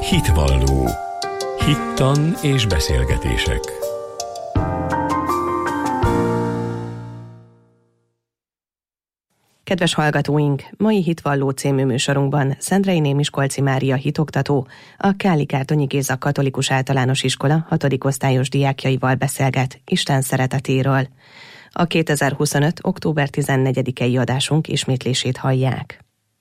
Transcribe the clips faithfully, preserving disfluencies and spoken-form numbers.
Hitvalló. Hittan és beszélgetések. Kedves hallgatóink! Mai Hitvalló című műsorunkban Szendrei Némiskolczy Mária hitoktató, a Káli-Kártonyi Géza Katolikus Általános Iskola hatodik osztályos diákjaival beszélget Isten szeretetéről. A kétezer-huszonöt. október tizennegyedikei adásunk ismétlését hallják.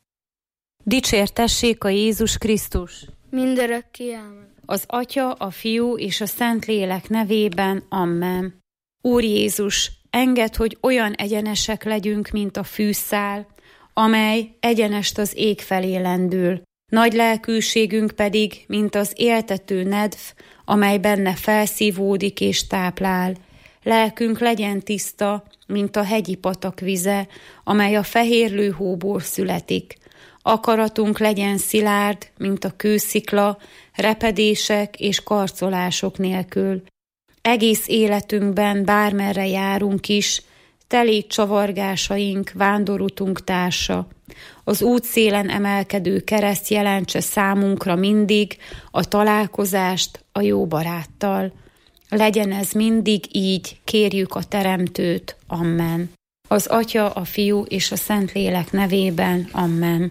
Dicsértessék a Jézus Krisztus! Mindörökké ámen. Az Atya, a Fiú és a Szentlélek nevében, amen. Úr Jézus, engedd, hogy olyan egyenesek legyünk, mint a fűszál, amely egyenest az ég felé lendül. Nagy lelkűségünk pedig, mint az éltető nedv, amely benne felszívódik és táplál. Lelkünk legyen tiszta, mint a hegyi patak vize, amely a fehérlő hóból születik. Akaratunk legyen szilárd, mint a kőszikla, repedések és karcolások nélkül. Egész életünkben bármerre járunk is, telét csavargásaink, vándorutunk társa. Az útszélen emelkedő kereszt jelentse számunkra mindig a találkozást a jó baráttal. Legyen ez mindig így, kérjük a Teremtőt, amen. Az Atya, a Fiú és a Szentlélek nevében, amen.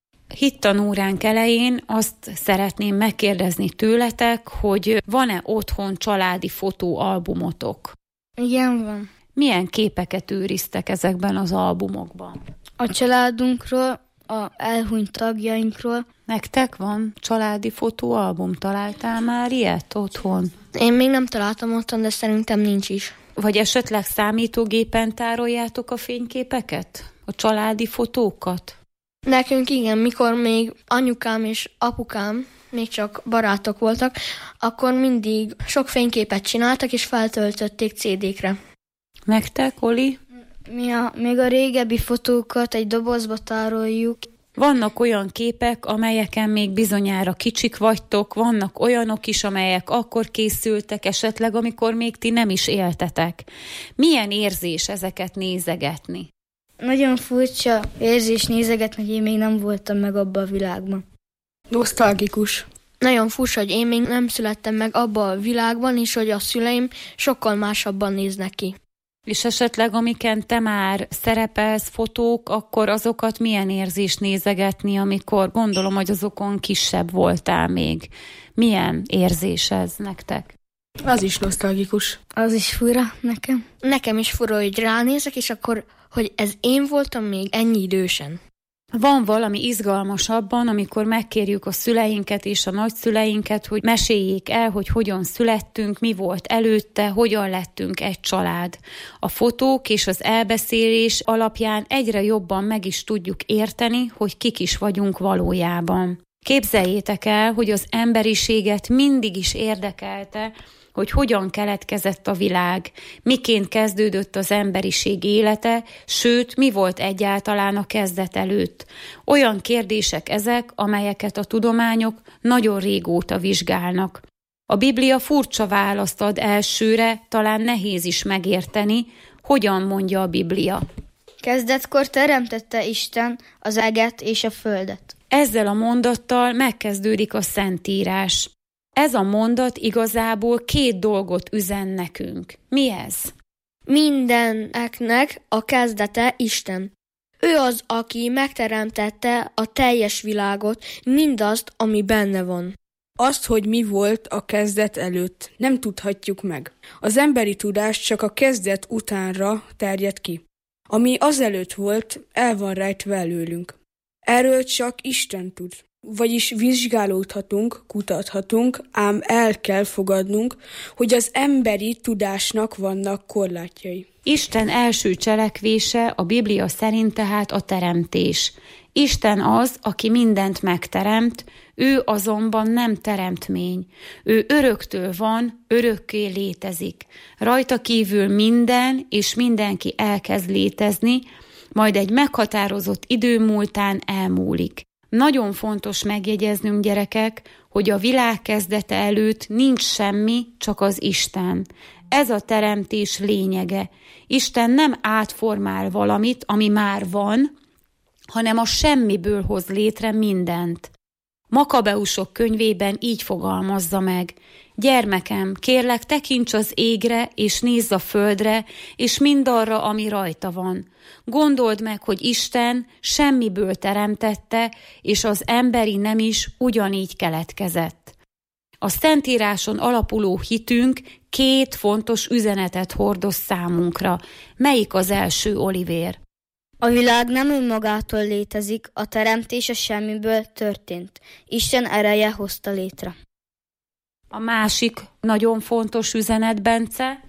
Hittanóránk elején azt szeretném megkérdezni tőletek, hogy van-e otthon családi fotóalbumotok? Igen, van. Milyen képeket őriztek ezekben az albumokban? A családunkról, a elhunyt tagjainkról. Nektek van családi fotóalbum? Találtál már ilyet otthon? Én még nem találtam otthon, de szerintem nincs is. Vagy esetleg számítógépen tároljátok a fényképeket? A családi fotókat? Nekünk igen, mikor még anyukám és apukám még csak barátok voltak, akkor mindig sok fényképet csináltak és feltöltötték cé dé-kre. Nektek, Oli? Mi a, még a régebbi fotókat egy dobozba tároljuk. Vannak olyan képek, amelyeken még bizonyára kicsik vagytok, vannak olyanok is, amelyek akkor készültek, esetleg amikor még ti nem is éltetek. Milyen érzés ezeket nézegetni? Nagyon furcsa érzés nézegetni, hogy én még nem voltam meg abban a világban. Nosztalgikus. Nagyon furcsa, hogy én még nem születtem meg abban a világban, és hogy a szüleim sokkal másabban néznek ki. És esetleg, amiken te már szerepelsz, fotók, akkor azokat milyen érzés nézegetni, amikor gondolom, hogy azokon kisebb voltál még. Milyen érzés ez nektek? Az is nosztalgikus. Az is fura nekem. Nekem is fura, hogy ránézek, és akkor, hogy ez én voltam még ennyi idősen. Van valami izgalmas abban, amikor megkérjük a szüleinket és a nagyszüleinket, hogy meséljék el, hogy hogyan születtünk, mi volt előtte, hogyan lettünk egy család. A fotók és az elbeszélés alapján egyre jobban meg is tudjuk érteni, hogy kik is vagyunk valójában. Képzeljétek el, hogy az emberiséget mindig is érdekelte, hogy hogyan keletkezett a világ, miként kezdődött az emberiség élete, sőt, mi volt egyáltalán a kezdet előtt. Olyan kérdések ezek, amelyeket a tudományok nagyon régóta vizsgálnak. A Biblia furcsa választ ad elsőre, talán nehéz is megérteni, hogyan mondja a Biblia. Kezdetkor teremtette Isten az eget és a földet. Ezzel a mondattal megkezdődik a Szentírás. Ez a mondat igazából két dolgot üzen nekünk. Mi ez? Mindeneknek a kezdete Isten. Ő az, aki megteremtette a teljes világot, mindazt, ami benne van. Azt, hogy mi volt a kezdet előtt, nem tudhatjuk meg. Az emberi tudás csak a kezdet utánra terjed ki. Ami azelőtt volt, el van rejtve előlünk. Erről csak Isten tud. Vagyis vizsgálódhatunk, kutathatunk, ám el kell fogadnunk, hogy az emberi tudásnak vannak korlátjai. Isten első cselekvése a Biblia szerint tehát a teremtés. Isten az, aki mindent megteremt, ő azonban nem teremtmény. Ő öröktől van, örökké létezik. Rajta kívül minden és mindenki elkezd létezni, majd egy meghatározott idő múltán elmúlik. Nagyon fontos megjegyeznünk, gyerekek, hogy a világ kezdete előtt nincs semmi, csak az Isten. Ez a teremtés lényege. Isten nem átformál valamit, ami már van, hanem a semmiből hoz létre mindent. Makabeusok könyvében így fogalmazza meg: gyermekem, kérlek, tekints az égre, és nézz a földre, és mindarra, ami rajta van. Gondold meg, hogy Isten semmiből teremtette, és az emberi nem is ugyanígy keletkezett. A Szentíráson alapuló hitünk két fontos üzenetet hordoz számunkra. Melyik az első, Olivér? A világ nem önmagától létezik, a teremtés a semmiből történt. Isten ereje hozta létre. A másik nagyon fontos üzenet, Bence?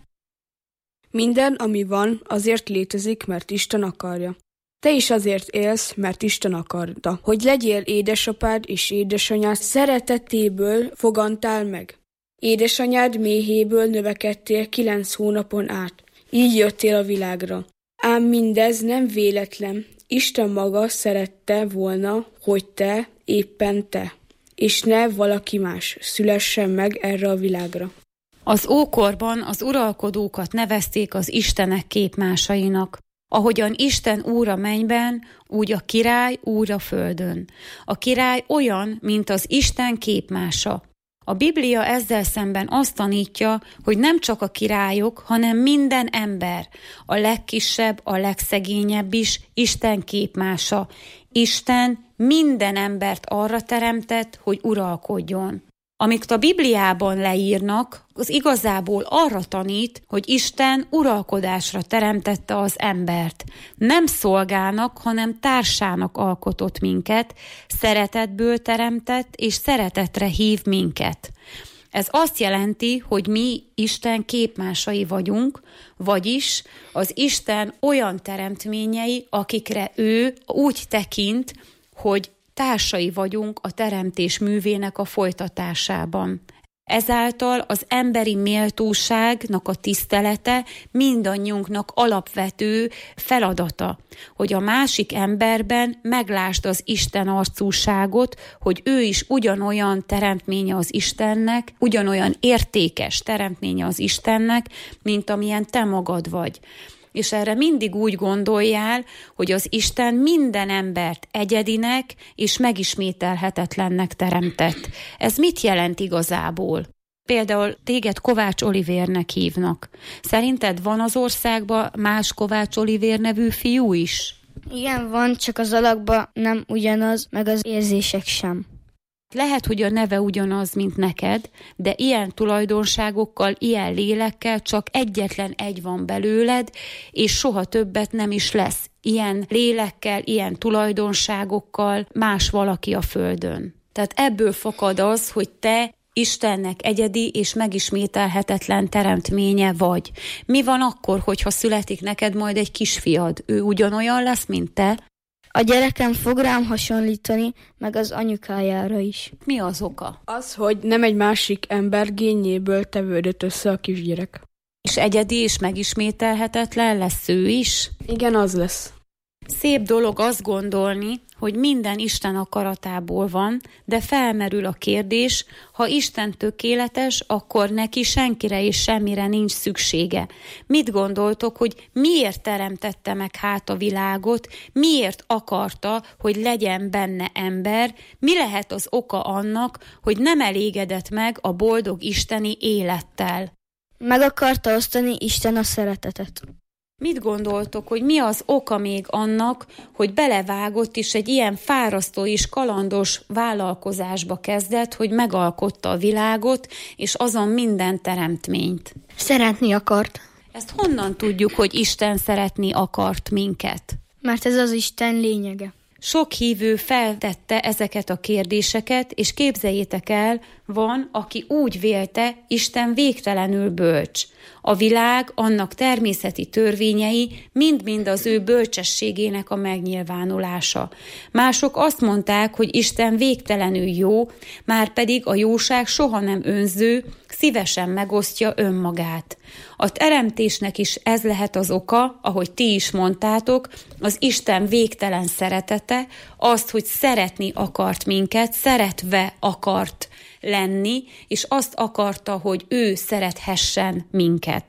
Minden, ami van, azért létezik, mert Isten akarja. Te is azért élsz, mert Isten akarta, hogy legyél édesapád és édesanyád szeretetéből fogantál meg. Édesanyád méhéből növekedtél kilenc hónapon át. Így jöttél a világra. Ám mindez nem véletlen. Isten maga szerette volna, hogy te, éppen te, és ne valaki más szülessen meg erre a világra. Az ókorban az uralkodókat nevezték az istenek képmásainak. Ahogyan Isten úr a mennyben, úgy a király úr a földön. A király olyan, mint az Isten képmása. A Biblia ezzel szemben azt tanítja, hogy nem csak a királyok, hanem minden ember, a legkisebb, a legszegényebb is Isten képmása. Isten minden embert arra teremtett, hogy uralkodjon. Amit a Bibliában leírnak, az igazából arra tanít, hogy Isten uralkodásra teremtette az embert. Nem szolgának, hanem társának alkotott minket, szeretetből teremtett és szeretetre hív minket. Ez azt jelenti, hogy mi Isten képmásai vagyunk, vagyis az Isten olyan teremtményei, akikre ő úgy tekint, hogy társai vagyunk a teremtés művének a folytatásában. Ezáltal az emberi méltóságnak a tisztelete mindannyiunknak alapvető feladata, hogy a másik emberben meglásd az Isten arcúságot, hogy ő is ugyanolyan teremtménye az Istennek, ugyanolyan értékes teremtménye az Istennek, mint amilyen te magad vagy. És erre mindig úgy gondoljál, hogy az Isten minden embert egyedinek és megismételhetetlennek teremtett. Ez mit jelent igazából? Például téged Kovács Olivérnek hívnak. Szerinted van az országban más Kovács Olivér nevű fiú is? Igen, van, csak az alakban nem ugyanaz, meg az érzések sem. Lehet, hogy a neve ugyanaz, mint neked, de ilyen tulajdonságokkal, ilyen lélekkel csak egyetlen egy van belőled, és soha többet nem is lesz. Ilyen lélekkel, ilyen tulajdonságokkal más valaki a földön. Tehát ebből fakad az, hogy te Istennek egyedi és megismételhetetlen teremtménye vagy. Mi van akkor, hogyha születik neked majd egy kisfiad? Ő ugyanolyan lesz, mint te? A gyerekem fog rám hasonlítani, meg az anyukájára is. Mi az oka? Az, hogy nem egy másik ember génjéből tevődött össze a kisgyerek. És egyedi és megismételhetetlen lesz ő is? Igen, az lesz. Szép dolog azt gondolni, hogy minden Isten akaratából van, de felmerül a kérdés, ha Isten tökéletes, akkor neki senkire és semmire nincs szüksége. Mit gondoltok, hogy miért teremtette meg hát a világot, miért akarta, hogy legyen benne ember, mi lehet az oka annak, hogy nem elégedett meg a boldog isteni élettel? Meg akarta osztani Isten a szeretetet. Mit gondoltok, hogy mi az oka még annak, hogy belevágott is egy ilyen fárasztó és kalandos vállalkozásba kezdett, hogy megalkotta a világot, és azon minden teremtményt? Szeretni akart. Ezt honnan tudjuk, hogy Isten szeretni akart minket? Mert ez az Isten lényege. Sok hívő feltette ezeket a kérdéseket, és képzeljétek el, van, aki úgy vélte, Isten végtelenül bölcs. A világ, annak természeti törvényei mind-mind az ő bölcsességének a megnyilvánulása. Mások azt mondták, hogy Isten végtelenül jó, márpedig a jóság soha nem önző, szívesen megosztja önmagát. A teremtésnek is ez lehet az oka, ahogy ti is mondtátok, az Isten végtelen szeretete, azt, hogy szeretni akart minket, szeretve akart lenni, és azt akarta, hogy ő szerethessen minket.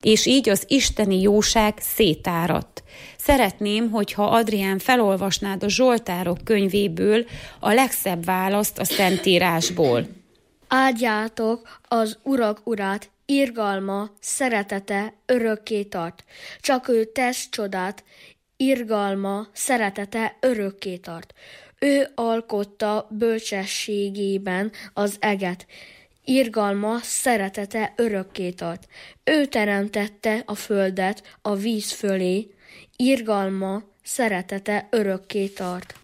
és így az isteni jóság szétáradt. Szeretném, hogyha Adrián felolvasnád a Zsoltárok könyvéből a legszebb választ a Szentírásból. Áldjátok az Urak urát, irgalma, szeretete örökké tart. Csak ő tesz csodát, irgalma, szeretete örökké tart. Ő alkotta bölcsességében az eget, irgalma, szeretete örökké tart. Ő teremtette a földet a víz fölé, irgalma, szeretete örökké tart.